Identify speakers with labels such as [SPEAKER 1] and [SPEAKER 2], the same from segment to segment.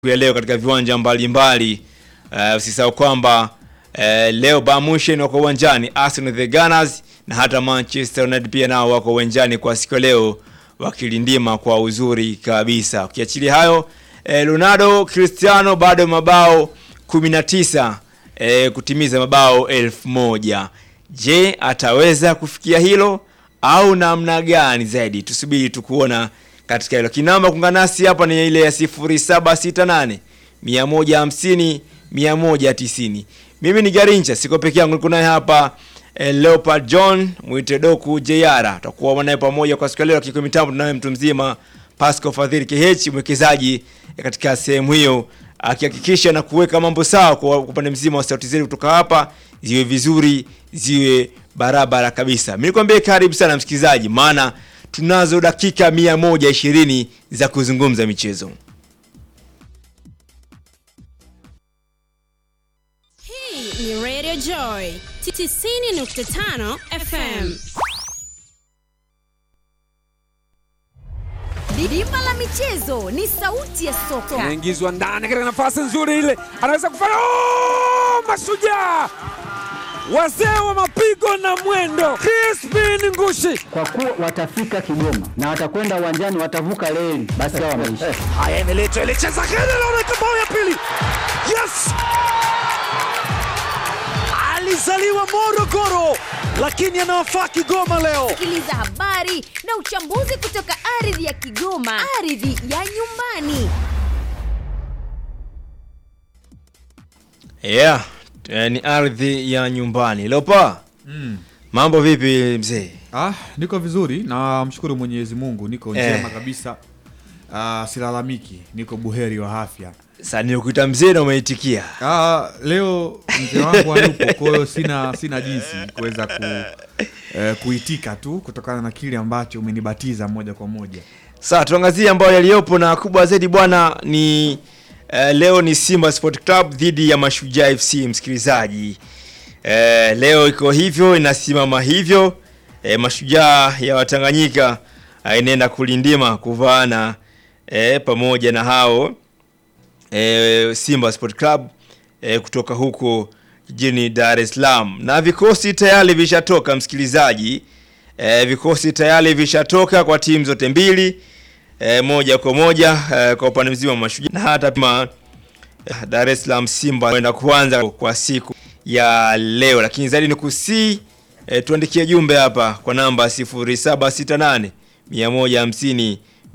[SPEAKER 1] ya leo katika viwanja mbalimbali. Usisahau kwamba leo Bayern Munich wako uwanjani, Arsenal the Gunners na hata Manchester United pia nao wako uwanjani kwa siku leo wakilindima kwa uzuri kabisa. Ukiachilia hayo, Ronaldo Cristiano bado mabao 19 kutimiza mabao 1000. Je, ataweza kufikia hilo au namna gani zaidi? Tusubiri tukuona katika hilo. Kinamba kuungana nasi hapa ni ile ya 0768 150 190. Mimi ni Garincha, siko peke yangu, niko naye hapa Leopard John Mwitedoku Jeyara. Tutakuwa naye pamoja kwa siku leo kiko mitambo, naye mtu mzima Pascal Fadhili KH, mwekezaji katika sehemu hiyo, akihakikisha na kuweka mambo sawa kwa upande mzima wa sauti zetu kutoka hapa ziwe vizuri, ziwe barabara kabisa. Mimi nikwambie karibu sana msikilizaji, maana tunazo dakika 120 za kuzungumza michezo.
[SPEAKER 2] Hii ni Radio Joy 90.5 FM.
[SPEAKER 3] Dimba la michezo ni sauti ya soka.
[SPEAKER 4] Anaingizwa ndani katika nafasi nzuri ile. Anaweza kufanya Mashujaa. Wazee wa mapigo na mwendo. Crispin Ngushi.
[SPEAKER 5] Kwa kuwa watafika Kigoma na watakwenda uwanjani, watavuka reli, basi hao wameisha.
[SPEAKER 4] Haya, imeletwa ile cheza kile na bao ya pili. Yes! Alizaliwa Morogoro lakini anawafaa Kigoma leo.
[SPEAKER 3] Sikiliza habari na uchambuzi kutoka ardhi ya Kigoma, ardhi ya nyumbani.
[SPEAKER 1] Yeah, ni ardhi ya nyumbani. Lopa. Mambo vipi mzee?
[SPEAKER 6] Niko vizuri na mshukuru Mwenyezi Mungu, niko njema kabisa. Silalamiki, niko buheri wa afya.
[SPEAKER 1] Sasa nikuita mzee na umeitikia.
[SPEAKER 6] Leo mzee wangu hayupo, kwa hiyo sina jinsi kuweza kuitika tu kutokana na kile ambacho umenibatiza moja kwa moja.
[SPEAKER 1] Sasa tuangazie ambayo yaliopo, na kubwa zaidi bwana ni leo ni Simba Sport Club dhidi ya Mashujaa FC msikilizaji. Leo iko hivyo, inasimama hivyo. Mashujaa ya Watanganyika inaenda kulindima kuvaana pamoja na hao Simba Sport Club kutoka huko jijini Dar es Salaam. Na vikosi tayari vishatoka msikilizaji. Vikosi tayari vishatoka kwa timu zote mbili. Moja kwa moja kwa upande mzima wa Mashujaa na hata pia Dar es Salaam Simba wanaenda kuanza kwa siku ya leo. Lakini zaidi ni kusi tuandikie jumbe hapa kwa namba 0768 150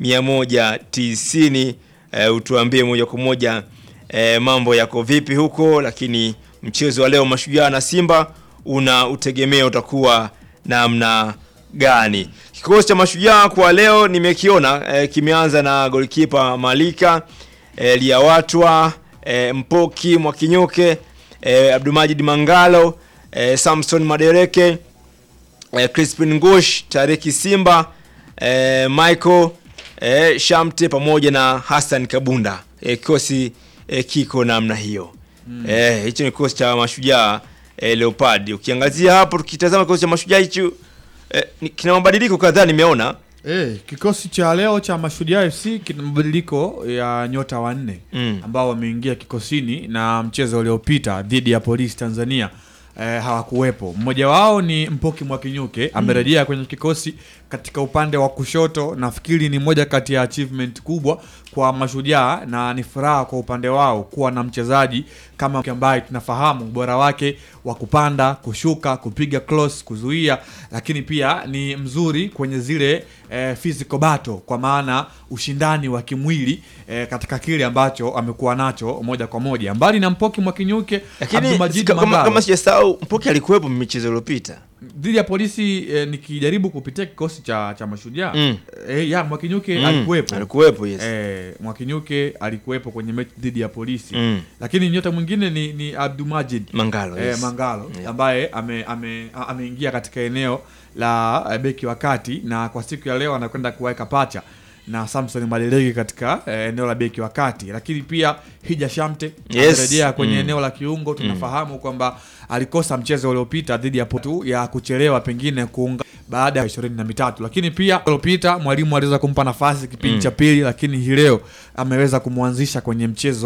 [SPEAKER 1] 190. Utuambie moja kwa moja mambo yako vipi huko. Lakini mchezo wa leo Mashujaa na Simba utegemea utakuwa namna gani? Kikosi cha Mashujaa kwa leo nimekiona kimeanza na golikipa Malika, Liawatwa, Mpoki Mwakinyuke, Abdulmajid Mangalo, Samson Madereke, Crispin Ngush, Tariki Simba, Michael Shamte pamoja na Hassan Kabunda. Kikosi kiko namna hiyo. Hicho ni kikosi cha Mashujaa Leopard. Ukiangazia hapo, tukitazama kikosi cha Mashujaa hicho kina mabadiliko kadhaa nimeona.
[SPEAKER 6] Kikosi cha leo cha Mashujaa FC kina mabadiliko ya nyota wanne ambao wameingia kikosini na mchezo uliopita dhidi ya Polisi Tanzania hawakuwepo. Mmoja wao ni Mpoki Mwakinyuke, amerejea kwenye kikosi katika upande wa kushoto. Nafikiri ni moja kati ya achievement kubwa kwa Mashujaa na ni furaha kwa upande wao kuwa na mchezaji kama ambaye tunafahamu ubora wake wa kupanda, kushuka, kupiga cross, kuzuia, lakini pia ni mzuri kwenye zile physical battle, kwa maana ushindani wa kimwili katika kile ambacho amekuwa nacho moja kwa moja. Mbali na Mpoki Mwakinyuke,
[SPEAKER 1] Abdulmajid Mangalo, kama sijasahau Mpoki alikuwepo michezo iliyopita
[SPEAKER 6] dhidi ya Polisi. Nikijaribu kupitia kikosi cha Mashujaa Mwakinyuke alikuwepo
[SPEAKER 1] yes.
[SPEAKER 6] Mwakinyuke alikuwepo kwenye mechi dhidi ya Polisi. Lakini nyota mwingine ni Abdulmajid
[SPEAKER 1] Mangalo, yes.
[SPEAKER 6] Mangalo ambaye ameingia katika eneo la beki wa kati, na kwa siku ya leo anakwenda kuweka pacha na Samson Madelege katika eneo la beki wa kati. Lakini pia Hija Shamte anarejea kwenye eneo la kiungo. Tunafahamu kwamba alikosa mchezo uliopita dhidi ya Potu ya kuchelewa pengine kuunga baada ya 23. Lakini pia alopita mwalimu aliweza kumpa nafasi kipindi cha pili, lakini hii leo ameweza kumwanzisha kwenye mchezo